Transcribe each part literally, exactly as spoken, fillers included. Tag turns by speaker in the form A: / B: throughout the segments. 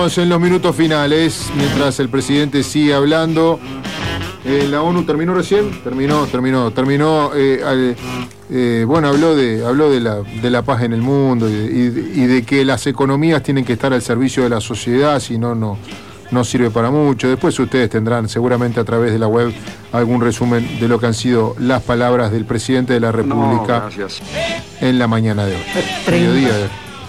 A: Estamos en los minutos finales, mientras el presidente sigue hablando. Eh, la ONU terminó recién, terminó, terminó, terminó. Eh, al, eh, bueno, habló de, habló de la, de la paz en el mundo y de, y, y de que las economías tienen que estar al servicio de la sociedad, si no, no, no sirve para mucho. Después ustedes tendrán seguramente a través de la web algún resumen de lo que han sido las palabras del presidente de la República no, en la mañana de hoy. Mediodía de hoy.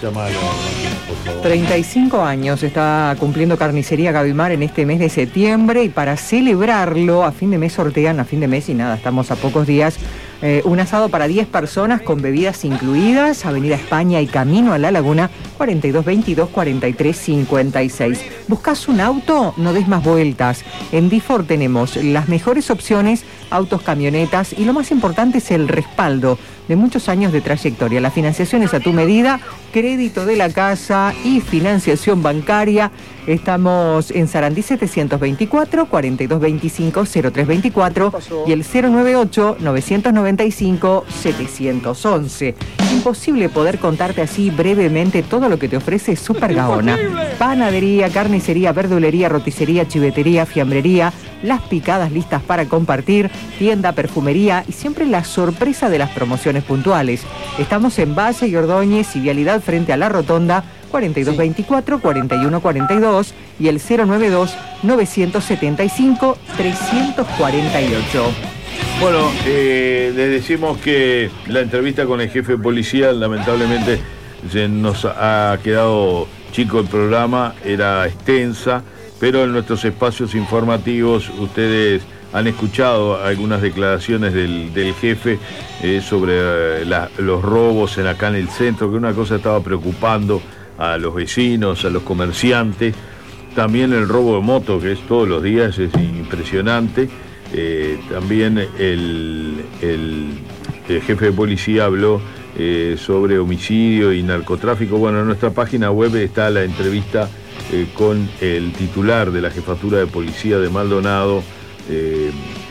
B: treinta y cinco años está cumpliendo Carnicería Gavimar en este mes de septiembre, y para celebrarlo, a fin de mes sortean, a fin de mes y nada, estamos a pocos días, eh, un asado para diez personas con bebidas incluidas, Avenida España y Camino a la Laguna, cuarenta y dos veintidós, cuarenta y tres cincuenta y seis. ¿Buscas un auto? No des más vueltas. En D-Ford tenemos las mejores opciones, autos, camionetas, y lo más importante es el respaldo de muchos años de trayectoria. La financiación es a tu medida, crédito de la casa y financiación bancaria. Estamos en Sarandí setecientos veinticuatro, cuarenta y dos veinticinco, cero tres veinticuatro y el cero noventa y ocho, novecientos noventa y cinco, setecientos once. Imposible poder contarte así brevemente todo lo que te ofrece Super Gaona. Panadería, carnicería, verdulería, roticería, chivetería, fiambrería, las picadas listas para compartir, tienda, perfumería y siempre la sorpresa de las promociones puntuales. Estamos en Valle y Ordóñez y Vialidad frente a la Rotonda, cuarenta y dos veinticuatro, cuarenta y uno cuarenta y dos y el cero noventa y dos, novecientos setenta y cinco, trescientos cuarenta y ocho.
C: Bueno, eh, les decimos que la entrevista con el jefe de policía, lamentablemente, se nos ha quedado chico el programa, era extensa, pero en nuestros espacios informativos ustedes han escuchado algunas declaraciones del, del jefe eh, sobre eh, la, los robos en, acá en el centro, que una cosa estaba preocupando a los vecinos, a los comerciantes. También el robo de moto, que es todos los días, es impresionante. Eh, también el, el, el jefe de policía habló eh, sobre homicidio y narcotráfico. Bueno, en nuestra página web está la entrevista eh, con el titular de la Jefatura de Policía de Maldonado, eh,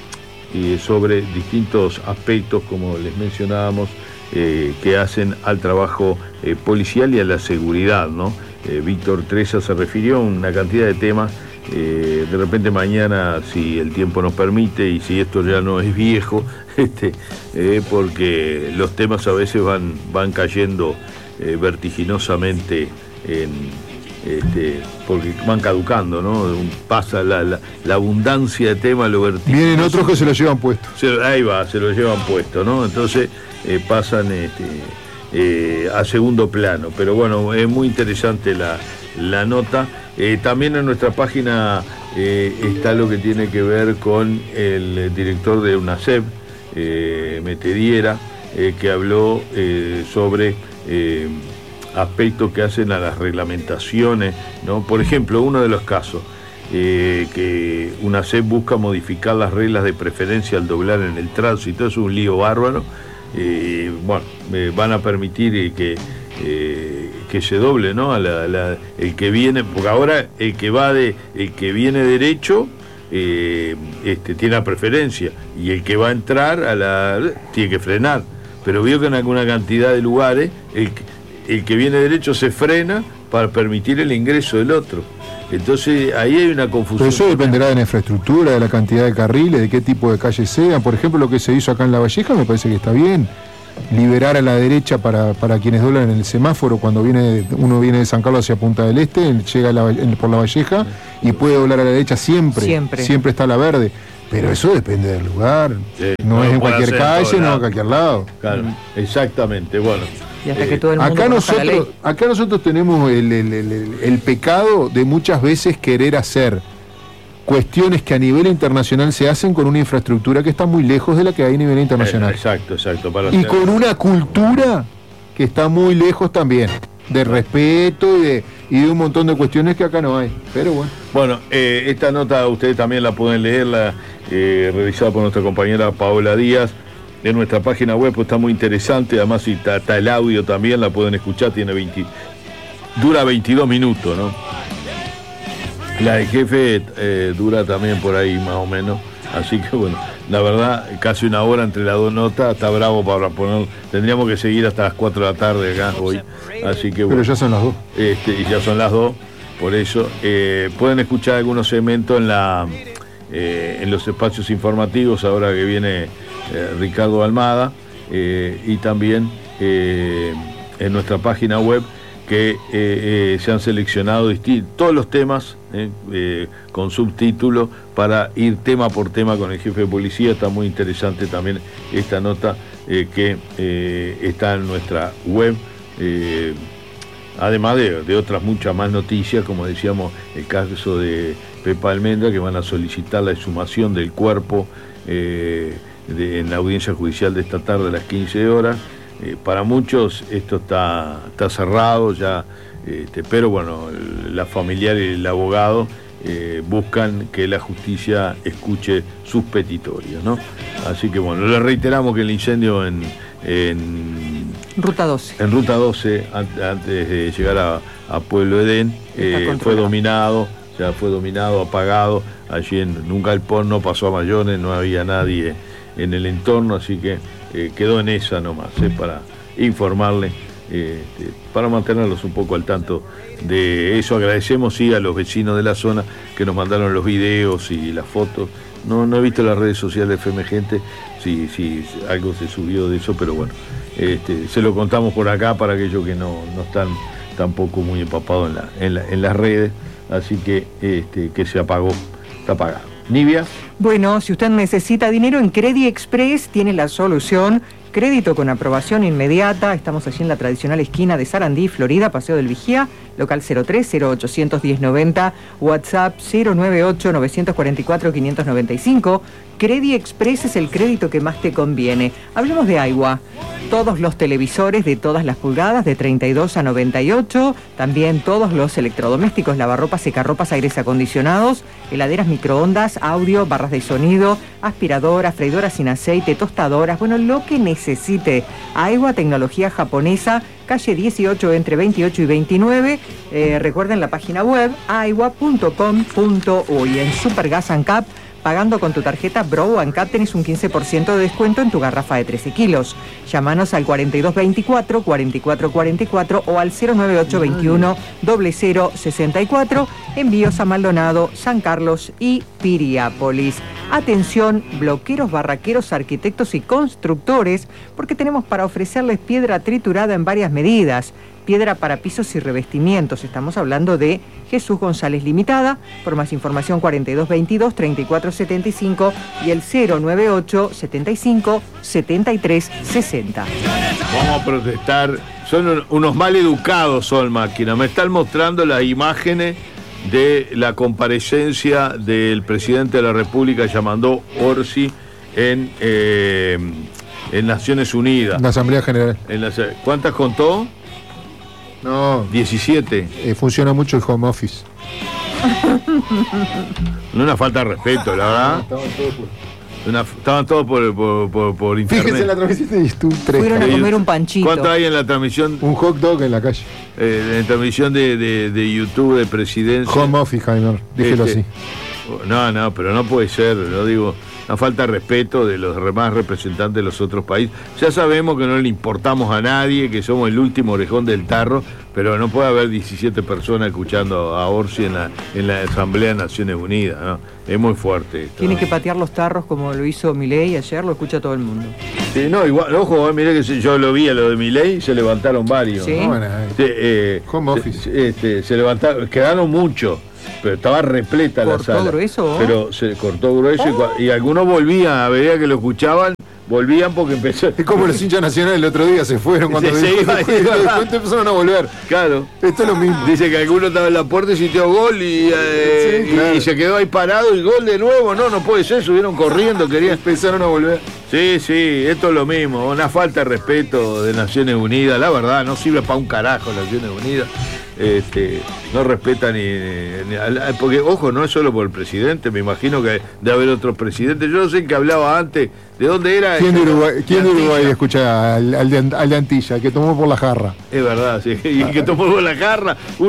C: y sobre distintos aspectos, como les mencionábamos, eh, que hacen al trabajo eh, policial y a la seguridad, ¿no? Eh, Víctor Treza se refirió a una cantidad de temas. Eh, de repente mañana, si el tiempo nos permite y si esto ya no es viejo, este, eh, porque los temas a veces van, van cayendo eh, vertiginosamente en... Este, porque van caducando, ¿no? Pasa la, la, la abundancia de temas, lo vertiginoso.
A: Vienen otros que se lo llevan puesto.
C: Se, ahí va, se lo llevan puesto, ¿no? Entonces eh, pasan este, eh, a segundo plano. Pero bueno, es muy interesante la, la nota. Eh, también en nuestra página eh, está lo que tiene que ver con el director de UNACEP, eh, Metediera, eh, que habló eh, sobre... Eh, aspectos que hacen a las reglamentaciones, ¿no? Por ejemplo, uno de los casos, eh, que UNACEP busca modificar las reglas de preferencia al doblar en el tránsito, es un lío bárbaro. Eh, bueno, eh, van a permitir eh, que, eh, que se doble, ¿no? A la, la, el que viene, porque ahora el que va de, el que viene derecho eh, este, tiene la preferencia, y el que va a entrar a la tiene que frenar. Pero vio que en alguna cantidad de lugares el el que viene derecho se frena para permitir el ingreso del otro. Entonces ahí hay una confusión.
A: Pero eso dependerá de la infraestructura, de la cantidad de carriles, de qué tipo de calles sean. Por ejemplo, lo que se hizo acá en La Valleja me parece que está bien. Liberar a la derecha para, para quienes doblan en el semáforo cuando viene uno viene de San Carlos hacia Punta del Este, llega a la, por La Valleja y puede doblar a la derecha siempre. Siempre, siempre está la verde. Pero eso depende del lugar. Sí, no, no es en cualquier calle, no en cualquier lado.
C: Claro, exactamente. Bueno.
B: Y hasta que todo el mundo
A: acá nosotros, acá nosotros tenemos el, el, el, el pecado de muchas veces querer hacer cuestiones que a nivel internacional se hacen con una infraestructura que está muy lejos de la que hay a nivel internacional.
C: Eh, exacto, exacto. Para
A: y hacer... con una cultura que está muy lejos también, de respeto y de, y de un montón de cuestiones que acá no hay. Pero bueno.
C: Bueno, eh, esta nota ustedes también la pueden leer, la, eh, realizada por nuestra compañera Paola Díaz. En nuestra página web, pues está muy interesante, además si está, está el audio también, la pueden escuchar, tiene veinte, dura veintidós minutos, ¿no? La de jefe eh, dura también por ahí más o menos, así que bueno, la verdad, casi una hora entre las dos notas, está bravo para poner, tendríamos que seguir hasta las cuatro de la tarde acá hoy, así que bueno.
A: Pero ya son las dos.
C: Este, y ya son las dos, por eso. Eh, pueden escuchar algunos segmentos en, la, eh, en los espacios informativos, ahora que viene eh, Ricardo Almada, eh, y también eh, en nuestra página web, que eh, eh, se han seleccionado todos los temas eh, eh, con subtítulos para ir tema por tema con el jefe de policía. Está muy interesante también esta nota eh, que eh, está en nuestra web, eh, además de, de otras muchas más noticias, como decíamos, el caso de Pepa Almendra, que van a solicitar la exhumación del cuerpo eh, de, en la audiencia judicial de esta tarde a las quince horas. Eh, para muchos esto está, está cerrado ya, este, pero bueno, la familiar y el abogado eh, buscan que la justicia escuche sus petitorios, ¿no? Así que bueno, le reiteramos que el incendio en, en
B: Ruta doce,
C: en Ruta doce an, antes de llegar a, a Pueblo Edén, eh, fue dominado, ya fue dominado, apagado. Allí en un galpón no pasó a mayores, no había nadie en el entorno, así que Eh, quedó en esa nomás, eh, para informarle, eh, eh, para mantenerlos un poco al tanto de eso. Agradecemos sí a los vecinos de la zona que nos mandaron los videos y las fotos. No, no he visto las redes sociales de F M Gente, si, si algo se subió de eso, pero bueno, este, se lo contamos por acá para aquellos que no, no están tampoco muy empapados en, la, en, la, en las redes, así que, este, que se apagó, está apagado. Nivia.
B: Bueno, si usted necesita dinero, en Credit Express tiene la solución. Crédito con aprobación inmediata. Estamos allí en la tradicional esquina de Sarandí, Florida, Paseo del Vigía, local cero tres cero ocho uno cero noventa, WhatsApp cero nueve ocho nueve cuatro cuatro cinco nueve cinco. Credit Express es el crédito que más te conviene. Hablemos de Aiwa. Todos los televisores de todas las pulgadas, de treinta y dos a noventa y ocho. También todos los electrodomésticos, lavarropas, secarropas, aires acondicionados, heladeras, microondas, audio, barras de sonido, aspiradoras, freidoras sin aceite, tostadoras. Bueno, lo que necesite. Aiwa, tecnología japonesa, calle dieciocho entre veintiocho y veintinueve. Eh, recuerden la página web aiwa punto com punto uy. En Supergas and Cap, pagando con tu tarjeta Bro and Cap, tenés un quince por ciento de descuento en tu garrafa de trece kilos. Llámanos al cuarenta y dos veinticuatro, cuarenta y cuatro cuarenta y cuatro o al cero nueve ocho veintiuno cero cero sesenta y cuatro. Envíos a Maldonado, San Carlos y Piriápolis. Atención, bloqueros, barraqueros, arquitectos y constructores, porque tenemos para ofrecerles piedra triturada en varias medidas. Piedra para pisos y revestimientos. Estamos hablando de Jesús González Limitada. Por más información, cuarenta y dos veintidós, treinta y cuatro setenta y cinco y el cero nueve ocho setenta y cinco setenta y tres sesenta.
C: Vamos a protestar. Son unos mal educados, son máquinas. Me están mostrando las imágenes de la comparecencia del presidente de la República, llamando Orsi, en, eh, en Naciones Unidas.
A: La Asamblea General.
C: En la, ¿Cuántas contó?
A: No.
C: diecisiete.
A: Eh, funciona mucho el home office.
C: No una falta de respeto, la verdad.
A: Estaban todos por,
C: una, estaban todos por, por, por, por internet.
A: Fíjense en la transmisión de YouTube tres.
B: Fueron a comer un panchito.
C: ¿Cuánto hay en la transmisión?
A: Un hot dog en la calle.
C: Eh, en la transmisión de, de, de YouTube de Presidencia.
A: Home office, Jaime. Dígelo
C: este,
A: así.
C: No, no, pero no puede ser, lo digo. Una falta de respeto de los demás representantes de los otros países. Ya sabemos que no le importamos a nadie, que somos el último orejón del tarro, pero no puede haber diecisiete personas escuchando a Orsi en la, en la Asamblea de Naciones Unidas, ¿no? Es muy fuerte esto.
B: Tiene
C: ¿no?
B: que patear los tarros como lo hizo Milei ayer, lo escucha todo el mundo.
C: Sí, no, igual, ojo, mirá que se, yo lo vi a lo de Milei, se levantaron varios.
B: Sí.
C: ¿no?
A: Bueno, eh.
C: Sí, eh,
A: Home office.
C: Se, este, se levantaron, quedaron muchos. Pero estaba repleta la sala.
B: ¿Cortó grueso? ¿Oh?
C: Pero se cortó grueso oh. y, y algunos volvían, a medida que lo escuchaban, volvían porque empezó.
A: Es como los hinchas nacionales el otro día se fueron cuando
C: se, se iba,
A: de repente empezaron a volver.
C: Claro.
A: Esto es lo mismo.
C: Dice que alguno estaba en la puerta y sintió gol y, eh,
A: sí, claro.
C: y, y se quedó ahí parado y gol de nuevo. No, no puede ser, subieron corriendo, querían.
A: Empezaron a volver.
C: Sí, sí, esto es lo mismo. Una falta de respeto de Naciones Unidas, la verdad, no sirve para un carajo Naciones Unidas. Este, no respeta ni, ni, ni porque ojo, no es solo por el presidente, me imagino que de haber otros presidentes. Yo no sé en qué hablaba antes, ¿de dónde era?
A: ¿Quién de Uruguay, ¿quién de Uruguay escucha al, al, de, al de Antilla, que tomó por la jarra?
C: Es verdad, sí, y que tomó por la jarra, una,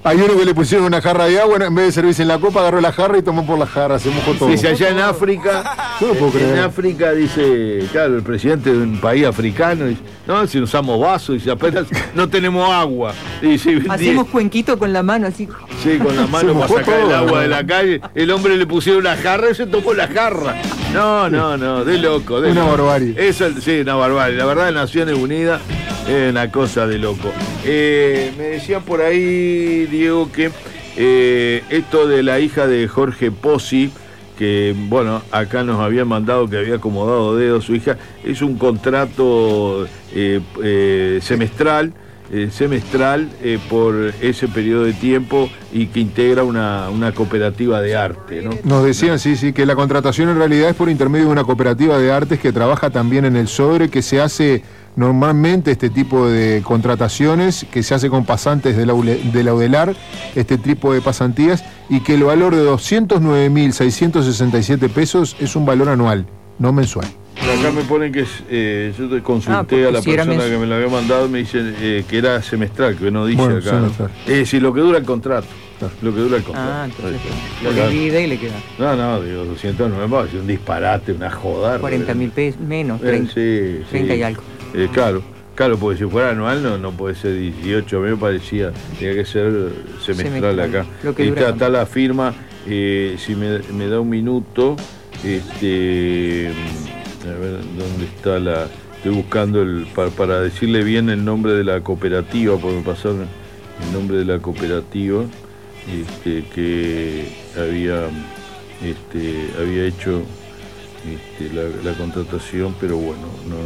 A: Hay uno que le pusieron una jarra de agua, bueno, en vez de servirse en la copa, agarró la jarra y tomó por la jarra, se mojó todo.
C: Dice, allá en África,
A: Yo no puedo creer.
C: en África dice, claro, el presidente de un país africano, dice, no, si usamos vasos, y apenas no tenemos agua. Dice,
B: Hacemos cuenquito con la mano así.
C: sí, con la mano
A: Se
C: para
A: mojó
C: sacar
A: todo,
C: el agua
A: ¿no?
C: de la calle, el hombre le pusieron una jarra y se tomó la jarra. No, no, no, de loco. De
A: Una
C: loco.
A: barbarie.
C: Eso, sí, una barbarie. La verdad, Naciones Unidas es una cosa de loco. Eh, me decían por ahí, Diego, que eh, esto de la hija de Jorge Pozzi, que, bueno, acá nos habían mandado que había acomodado dedo su hija, es un contrato eh, eh, semestral, eh, semestral eh, por ese periodo de tiempo y que integra una, una cooperativa de arte, ¿no?
A: Nos decían, sí, sí, que la contratación en realidad es por intermedio de una cooperativa de artes que trabaja también en el Sodre, que se hace normalmente este tipo de contrataciones, que se hace con pasantes de la, de la UDELAR, este tipo de pasantías, y que el valor de doscientos nueve mil seiscientos sesenta y siete pesos es un valor anual, no mensual.
C: Acá me ponen que es, eh, yo te consulté
B: Ah,
C: a la
B: si era
C: persona
B: mens-
C: que me lo había mandado, me dicen eh, que era semestral, que no dice
A: Bueno,
C: acá. ¿no?
A: semestral.
C: Es decir, lo que dura el contrato.
A: Claro.
C: Lo que dura el contrato.
B: Ah, entonces
C: Ahí
B: lo
C: está.
B: divide y le queda
C: No, no, digo, doscientos nueve, es un disparate, una joda.
B: cuarenta mil pesos, menos,
C: Eh,
B: treinta,
C: sí, sí.
B: treinta y algo.
C: Eh, claro, claro, porque si fuera anual no, no puede ser dieciocho, a mí me parecía, tenía que ser semestral,
B: Semestral,
C: acá.
B: lo que
C: Y
B: dura
C: está,
B: el
C: está la firma, eh, si me, me da un minuto, este, a ver, ¿dónde está la...? Estoy buscando el para, para decirle bien el nombre de la cooperativa, porque me pasaron el nombre de la cooperativa, este, que había, este, había hecho este, la, la contratación, pero bueno,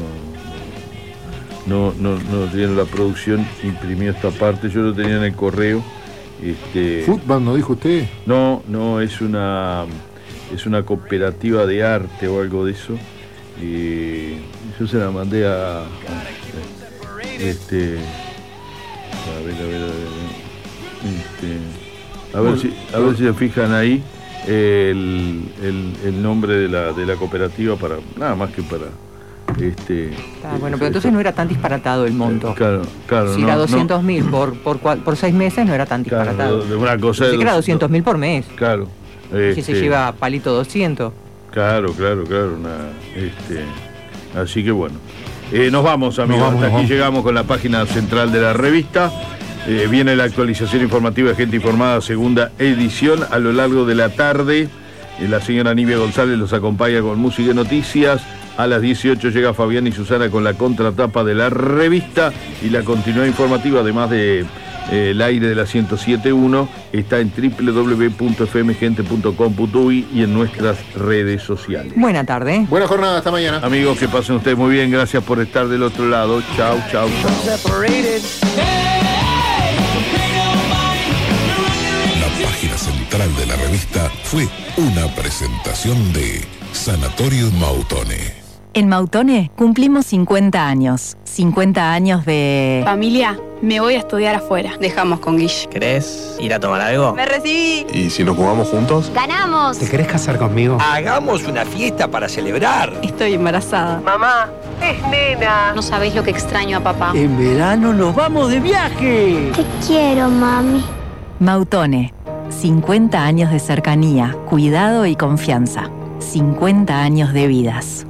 C: no, no, no, no, no tiene la producción, imprimió esta parte, yo lo tenía en el correo. Este,
A: ¿Fútbol no dijo usted?
C: no, no, es una es una cooperativa de arte o algo de eso. Y yo se la mandé a, a este a ver, a ver, a ver, este, a ver si a ver si se fijan ahí el, el, el nombre de la de la cooperativa, para nada más que para este
B: Ah, bueno, pero entonces no era tan disparatado el monto.
C: claro, claro,
B: Si
C: no,
B: era
C: no,
B: doscientos mil por, por, cua- por seis meses, no era tan
C: claro,
B: disparatado.
C: de una cosa
B: Pensé
C: de
B: que era
C: dos-
B: doscientos mil por mes.
C: claro,
B: Si se
C: este,
B: lleva palito doscientos.
C: Claro, claro, claro. Una, este, así que bueno. Eh, nos vamos, amigos.
A: Nos vamos,
C: Hasta
A: nos
C: aquí
A: vamos.
C: llegamos con la página central de la revista. Eh, viene la actualización informativa de Gente Informada, segunda edición. A lo largo de la tarde, eh, la señora Nivia González los acompaña con música y noticias. A las dieciocho llega Fabián y Susana con la contratapa de la revista y la continuidad informativa, además de eh, el aire de la ciento siete punto uno, está en doble u doble u doble u punto f m gente punto com punto u y y en nuestras redes sociales.
B: Buena tarde.
A: Buena jornada, hasta mañana.
C: Amigos, que pasen ustedes muy bien, gracias por estar del otro lado. Chau, chau, chau.
D: La página central de la revista fue una presentación de Sanatorio Mautone.
E: En Mautone cumplimos cincuenta años. cincuenta años de...
F: Familia, me voy a estudiar afuera.
G: Dejamos con Guille.
H: ¿Querés ir a tomar algo?
G: Me recibí.
D: ¿Y si nos jugamos juntos?
G: ¡Ganamos!
H: ¿Te querés casar conmigo? Hagamos una fiesta para celebrar.
F: Estoy embarazada.
I: Mamá, es nena.
G: No sabéis lo que extraño a papá.
H: En verano nos vamos de viaje.
J: Te quiero, mami.
E: Mautone. cincuenta años de cercanía, cuidado y confianza. cincuenta años de vidas.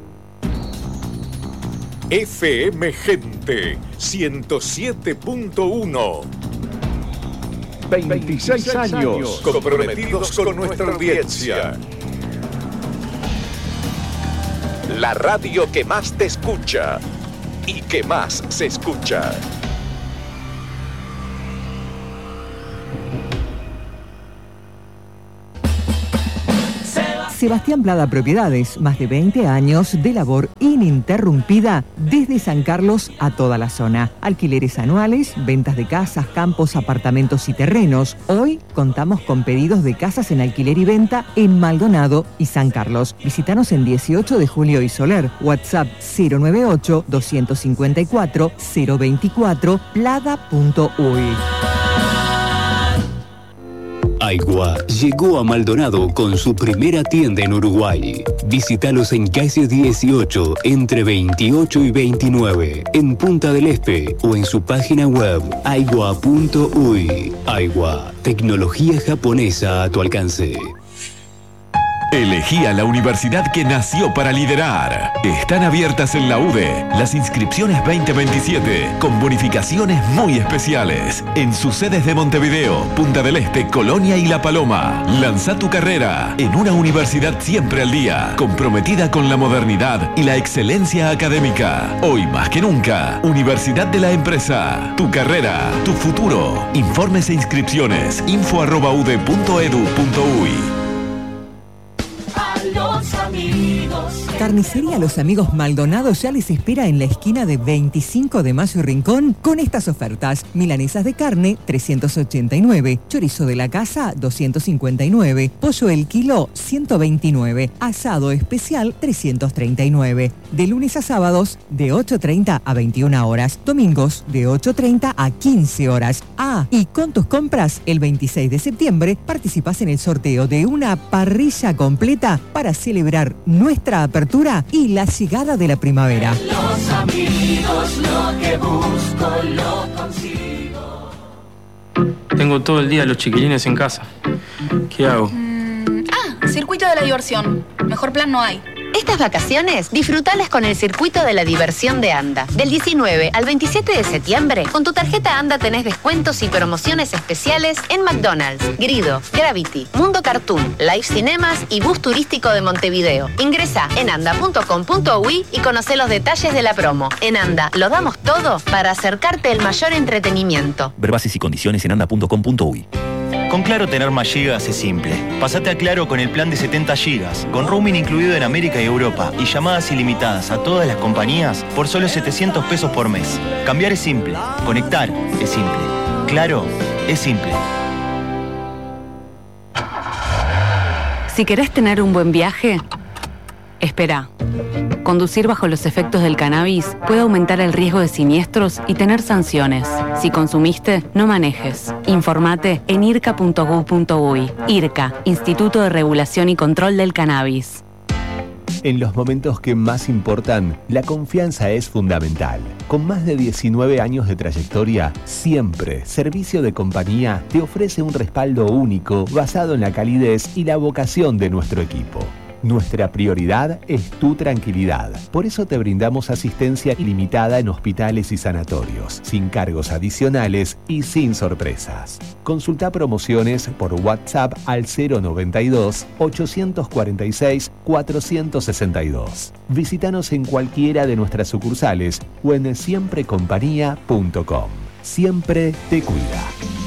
D: F M Gente ciento siete punto uno.
H: veintiséis años.
D: Comprometidos con nuestra audiencia. La radio que más te escucha y que más se escucha.
B: Sebastián Plada Propiedades, más de veinte años de labor ininterrumpida desde San Carlos a toda la zona. Alquileres anuales, ventas de casas, campos, apartamentos y terrenos. Hoy contamos con pedidos de casas en alquiler y venta en Maldonado y San Carlos. Visítanos en dieciocho de Julio y Soler. WhatsApp cero nueve ocho, dos cinco cuatro, cero dos cuatro, plada punto uy.
J: Aigua llegó a Maldonado con su primera tienda en Uruguay. Visítalos en calle dieciocho, entre veintiocho y veintinueve, en Punta del Este, o en su página web aigua punto uy. Aigua, tecnología japonesa a tu alcance.
K: Elegí a la universidad que nació para liderar. Están abiertas en la U D E las inscripciones veinte veintisiete con bonificaciones muy especiales en sus sedes de Montevideo, Punta del Este, Colonia y La Paloma. Lanza tu carrera en una universidad siempre al día, comprometida con la modernidad y la excelencia académica. Hoy más que nunca, Universidad de la Empresa. Tu carrera, tu futuro. Informes e inscripciones info arroba ude punto edu punto uy.
L: Los amigos.
B: Carnicería Los Amigos Maldonado ya les espera en la esquina de veinticinco de Mayo y Rincón con estas ofertas: milanesas de carne trescientos ochenta y nueve, chorizo de la casa doscientos cincuenta y nueve, pollo el kilo ciento veintinueve, asado especial trescientos treinta y nueve. De lunes a sábados de ocho treinta a veintiuna horas, domingos de ocho treinta a quince horas. Ah, y con tus compras el veintiséis de septiembre participas en el sorteo de una parrilla completa para celebrar nuestra apertura y la llegada de la primavera.
L: Los amigos, lo que busco, lo consigo.
M: Tengo todo el día a los chiquilines en casa. ¿Qué hago?
F: Mm, ah, circuito de la diversión. Mejor plan no hay.
N: Estas vacaciones, disfrutalas con el circuito de la diversión de ANDA. Del diecinueve al veintisiete de septiembre, con tu tarjeta ANDA tenés descuentos y promociones especiales en McDonald's, Grido, Gravity, Mundo Cartoon, Live Cinemas y Bus Turístico de Montevideo. Ingresa en anda punto com punto uy y conoce los detalles de la promo. En ANDA, lo damos todo para acercarte el mayor entretenimiento.
O: Ver bases y condiciones en anda punto com punto uy.
P: Con Claro tener más gigas es simple. Pasate a Claro con el plan de setenta gigas, con roaming incluido en América y Europa y llamadas ilimitadas a todas las compañías por solo setecientos pesos por mes. Cambiar es simple, conectar es simple. Claro, es simple.
E: Si querés tener un buen viaje, espera. Conducir bajo los efectos del cannabis puede aumentar el riesgo de siniestros y tener sanciones. Si consumiste, no manejes. Informate en irca punto gob punto uy. IRCA, Instituto de Regulación y Control del Cannabis.
Q: En los momentos que más importan, la confianza es fundamental. Con más de diecinueve años de trayectoria, siempre Servicio de Compañía te ofrece un respaldo único basado en la calidez y la vocación de nuestro equipo. Nuestra prioridad es tu tranquilidad. Por eso te brindamos asistencia ilimitada en hospitales y sanatorios, sin cargos adicionales y sin sorpresas. Consulta promociones por WhatsApp al cero noventa y dos, ochocientos cuarenta y seis, cuatrocientos sesenta y dos. Visítanos en cualquiera de nuestras sucursales o en siempre compañía punto com. Siempre te cuida.